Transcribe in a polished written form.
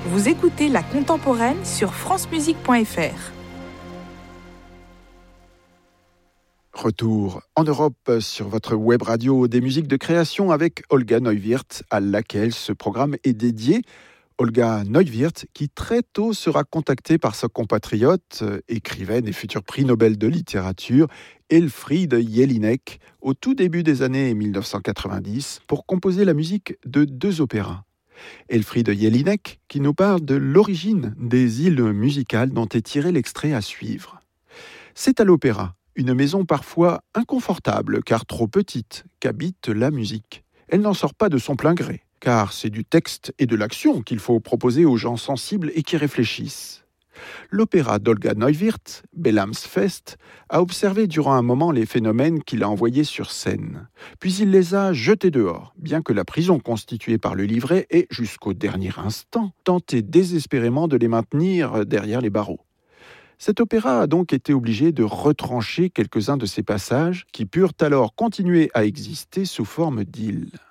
Vous écoutez La Contemporaine sur francemusique.fr. Retour en Europe sur votre web radio des musiques de création avec Olga Neuwirth, à laquelle ce programme est dédié. Olga Neuwirth, qui très tôt sera contactée par sa compatriote, écrivaine et futur prix Nobel de littérature, Elfriede Jelinek, au tout début des années 1990, pour composer la musique de 2 opéras. Elfriede Jelinek, qui nous parle de l'origine des îles musicales dont est tiré l'extrait à suivre. C'est à l'opéra, une maison parfois inconfortable, car trop petite, qu'habite la musique. Elle n'en sort pas de son plein gré, car c'est du texte et de l'action qu'il faut proposer aux gens sensibles et qui réfléchissent. L'opéra d'Olga Neuwirth, Bellamsfest, a observé durant un moment les phénomènes qu'il a envoyés sur scène. Puis il les a jetés dehors, bien que la prison constituée par le livret ait, jusqu'au dernier instant, tenté désespérément de les maintenir derrière les barreaux. Cet opéra a donc été obligé de retrancher quelques-uns de ses passages qui purent alors continuer à exister sous forme d'îles.